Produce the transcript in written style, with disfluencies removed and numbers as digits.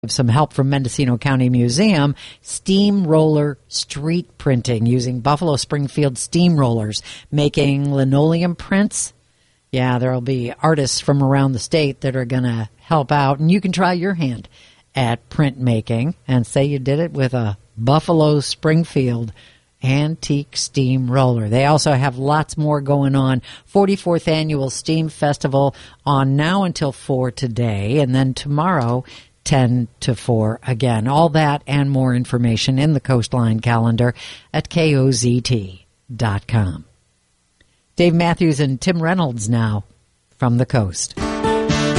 some help from Mendocino County Museum, steamroller street printing using Buffalo Springfield steamrollers, making linoleum prints. Yeah, there'll be artists from around the state that are going to help out, and you can try your hand at printmaking and say you did it with a Buffalo Springfield antique steamroller. They also have lots more going on. 44th Annual Steam Festival on now until 4 today, and then tomorrow 10 to 4 again. All that and more information in the Coastline calendar at KOZT.com. Dave Matthews and Tim Reynolds now from the coast.